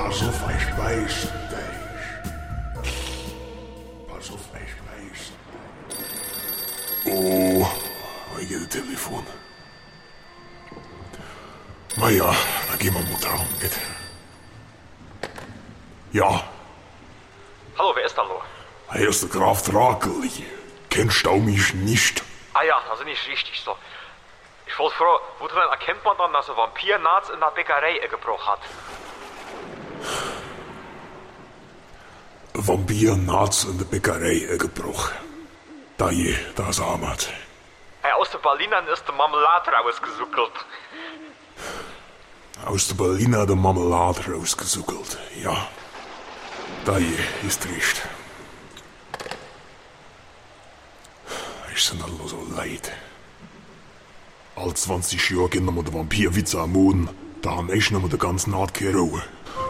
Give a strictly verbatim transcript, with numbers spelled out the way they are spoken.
Pass auf, ich weiß dich. Pass auf, ich weiß. Oh, ich gehe das Telefon. Na ja, dann gehen wir mal dran, geht. Ja. Hallo, wer ist da noch? Hier ist der Graf Drakeli. Kennst du mich nicht? Ah ja, also nicht richtig so. Ich wollte fragen, woran erkennt man dann, dass ein Vampir nachts in der Bäckerei gebrochen hat? Ein Vampir nachts in der Bäckerei gebrochen. Da je, da ist Ahmad. Hey, aus den Berlinern ist der Marmelade rausgesuckelt. Aus der Berliner der Marmelade rausgesuckelt, ja. Da je, ist recht. Ich sind alle so leid. All zwanzig Jahre gehen wir den Vampirwitz am Moden, da haben ich noch mal den ganzen Naht keine Ruhe.